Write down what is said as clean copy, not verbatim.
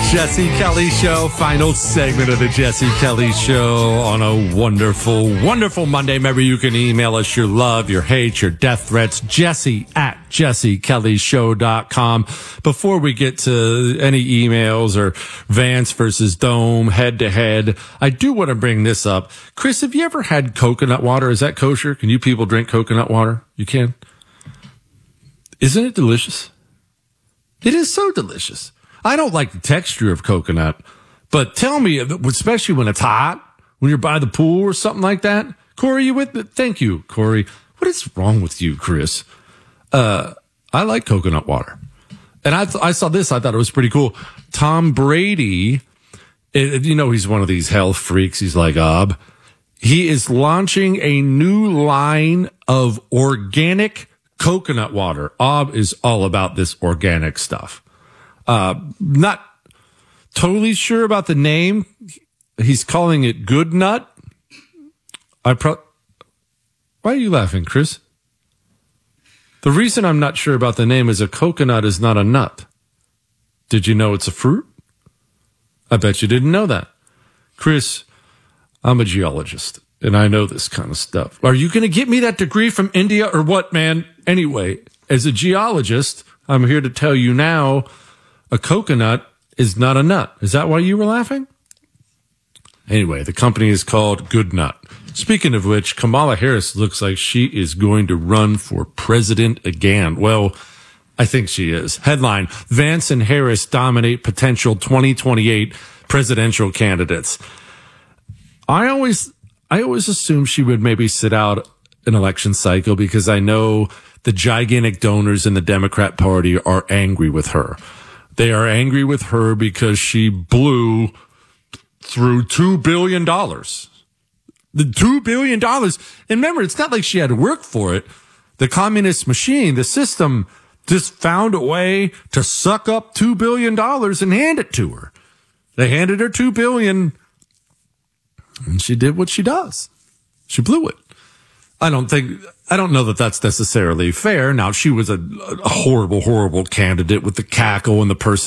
Jesse Kelly Show, final segment of the Jesse Kelly Show on a wonderful, wonderful Monday. Remember, you can email us your love, your hate, your death threats, jesse@jessekellyshow.com. Before we get to any emails or Vance versus Dome head-to-head, I do want to bring this up. Chris, have you ever had coconut water? Is that kosher? Can you people drink coconut water? You can? Isn't it delicious? It is so delicious. I don't like the texture of coconut, but tell me, especially when it's hot, when you're by the pool or something like that. Corey, you with me? Thank you, Corey. What is wrong with you, Chris? I like coconut water. And I saw this. I thought it was pretty cool. Tom Brady, he's one of these health freaks. He's like Ob. He is launching a new line of organic coconut water. Ob is all about this organic stuff. Not totally sure about the name. He's calling it Good Nut. Why are you laughing, Chris? The reason I'm not sure about the name is a coconut is not a nut. Did you know it's a fruit? I bet you didn't know that. Chris, I'm a geologist, and I know this kind of stuff. Are you going to get me that degree from India or what, man? Anyway, as a geologist, I'm here to tell you now, a coconut is not a nut. Is that why you were laughing? Anyway, the company is called Good Nut. Speaking of which, Kamala Harris looks like she is going to run for president again. Well, I think she is. Headline, Vance and Harris dominate potential 2028 presidential candidates. I always assumed she would maybe sit out an election cycle because I know the gigantic donors in the Democrat Party are angry with her. They are angry with her because she blew through $2 billion. The $2 billion. And remember, it's not like she had to work for it. The communist machine, the system, just found a way to suck up $2 billion and hand it to her. They handed her $2 billion, and she did what she does. She blew it. I don't know that that's necessarily fair. Now, she was a horrible, horrible candidate with the cackle and the person